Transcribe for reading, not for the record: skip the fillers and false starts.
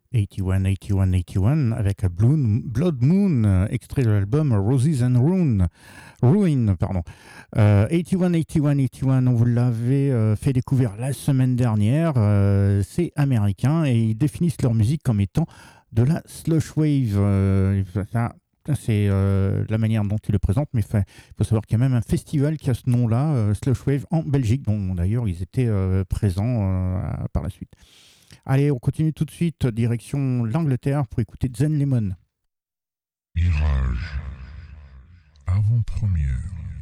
81, 81, 81 avec Blood Moon, extrait de l'album Roses and Ruin. Pardon. 81, 81, 81, on vous l'avait fait découvrir la semaine dernière. C'est américain et ils définissent leur musique comme étant de la slush wave. C'est la manière dont ils le présentent, mais il faut savoir qu'il y a même un festival qui a ce nom-là, Slush Wave, en Belgique, dont d'ailleurs ils étaient présents par la suite. Allez, on continue tout de suite, direction l'Angleterre pour écouter Zen Lemon. Mirage, avant-première.